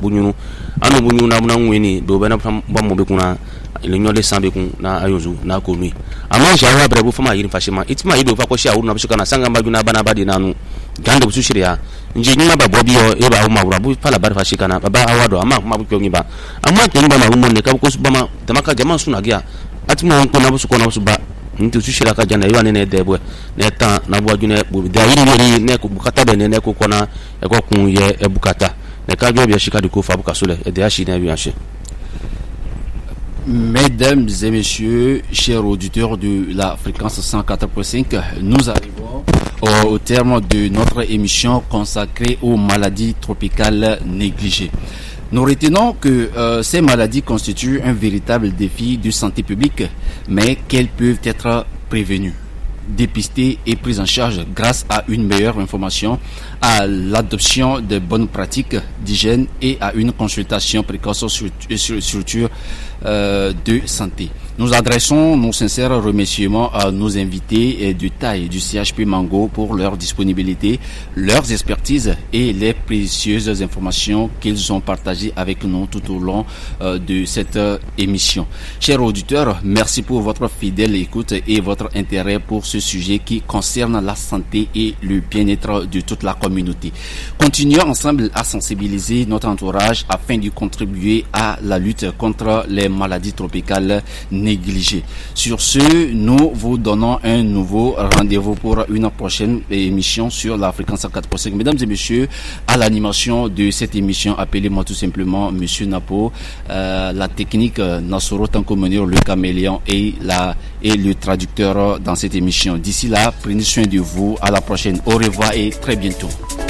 bunyunu anu bunyunu na ngweni be obena ba mo be kuna ile nyole sambe kun na ayonzu na konui ama jawa brebu fama yiri fashima itima ido fa ko sha uru na bishika na sanga mbaguna bana badi nanu gande busu shirya nje nyuma ba bobiyo e ba uma ura bu pala bar fashika na baba awado ama ma bu kyongi ba ama ke ngba ma umone ka ko subama tamaka jama suna gia atima on ko na busu ko na busu ba nti tushira ka jana yiwa ne debwe ne tan na bo ajune bu da yiri ne ko bukata be ne ko kona e ko kun ye e bukata ne ka jo bi shika di ko fa bukasule e de ashi na bi ashi. Mesdames et messieurs, chers auditeurs de la fréquence 104.5, nous arrivons au terme de notre émission consacrée aux maladies tropicales négligées. Nous retenons que ces maladies constituent un véritable défi de santé publique, mais qu'elles peuvent être prévenues, dépistées et prises en charge grâce à une meilleure information, à l'adoption de bonnes pratiques d'hygiène et à une consultation précoce sur de santé. Nous adressons nos sincères remerciements à nos invités de taille du CHP Mango pour leur disponibilité, leurs expertises et les précieuses informations qu'ils ont partagées avec nous tout au long de cette émission. Chers auditeurs, merci pour votre fidèle écoute et votre intérêt pour ce sujet qui concerne la santé et le bien-être de toute la communauté. Continuons ensemble à sensibiliser notre entourage afin de contribuer à la lutte contre les maladies tropicales négligées. Sur ce, nous vous donnons un nouveau rendez-vous pour une prochaine émission sur la fréquence 4.5. Mesdames et messieurs, à l'animation de cette émission, appelez-moi tout simplement Monsieur Napo, la technique Nassoro Tankomonir, le caméléon et le traducteur dans cette émission. D'ici là, prenez soin de vous. À la prochaine. Au revoir et très bientôt.